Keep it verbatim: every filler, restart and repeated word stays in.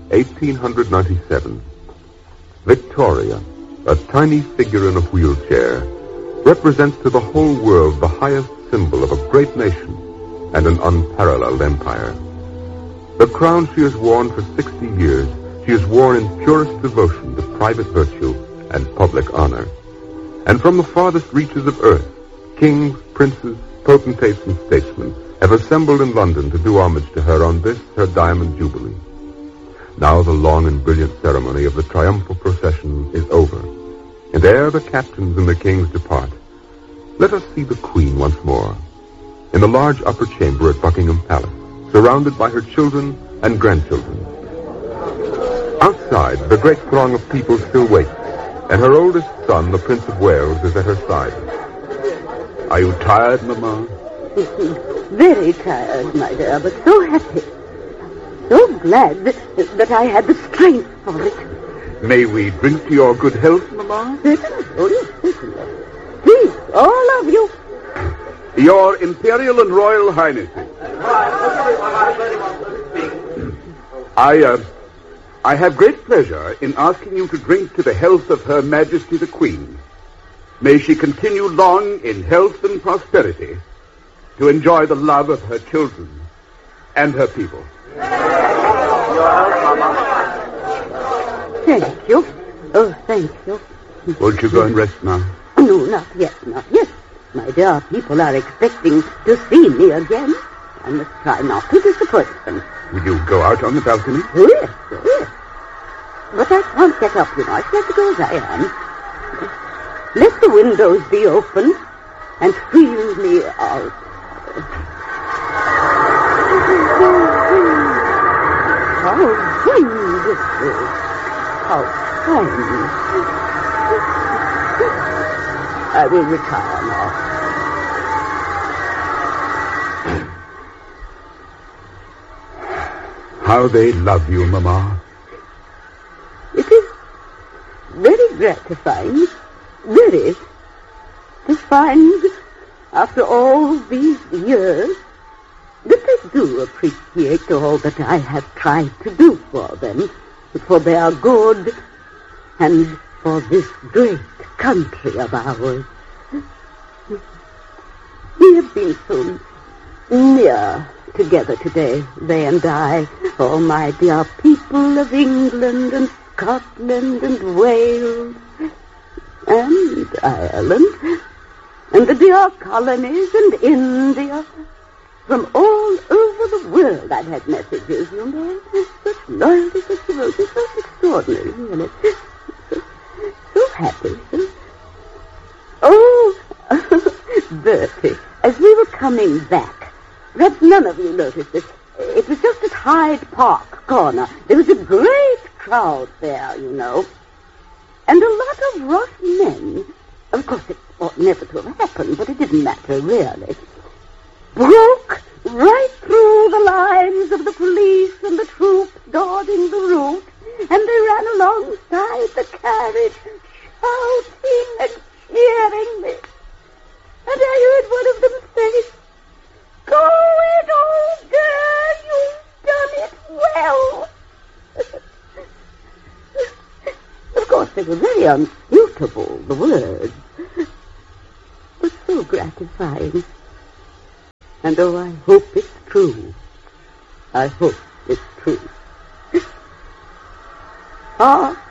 eighteen ninety-seven. Victoria, a tiny figure in a wheelchair, represents to the whole world the highest symbol of a great nation and an unparalleled empire. The crown she has worn for sixty years, she has worn in purest devotion to private virtue and public honor. And from the farthest reaches of earth, kings, princes, potentates, and statesmen have assembled in London to do homage to her on this, her Diamond Jubilee. Now the long and brilliant ceremony of the triumphal procession is over, and ere the captains and the kings depart, let us see the Queen once more, in the large upper chamber at Buckingham Palace, surrounded by her children and grandchildren. Outside, the great throng of people still waits, and her oldest son, the Prince of Wales, is at her side. Are you tired, Mamma? Very tired, my dear, but so happy. So glad that, that I had the strength for it. May we drink to your good health, Mamma? Certainly. Oh, yes, certainly. Please, all of you. Your Imperial and Royal Highnesses. I, uh, I have great pleasure in asking you to drink to the health of Her Majesty the Queen. May she continue long in health and prosperity to enjoy the love of her children and her people. Thank you. Oh, thank you. Won't you go and rest now? No, not yet, not yet. My dear people are expecting to see me again. I must try not to disappoint them. Will you go out on the balcony? Oh, yes, oh, yes. But I can't get up, you know. I can't go as I am. Let the windows be open and feel me out. How wonderful. How fine. I will retire now. How they love you, Mamma. It is very gratifying, very, to find, after all these years, that they do appreciate all that I have tried to do for them, for their good, and for this great country of ours. We have been so near together today, they and I, oh, my dear people of England and Scotland and Wales and Ireland and the dear colonies and India. From all over the world I've had messages, you know. Such loyalty, such devotion, so extraordinary, really. So, so happy. So... Oh, Bertie, as we were coming back, perhaps none of you noticed this. It was just at Hyde Park Corner. There was a great crowd there, you know. And a lot of rough men. Of course, it ought never to have happened, but it didn't matter, really. Broke right through the lines of the police and the troops guarding the route, and they ran alongside the carriage, shouting and cheering me. And I heard one of them say, "Go it, old girl, you've done it well." Of course, they were very unsuitable, the words, but so gratifying. And oh, I hope it's true. I hope it's true. Ah,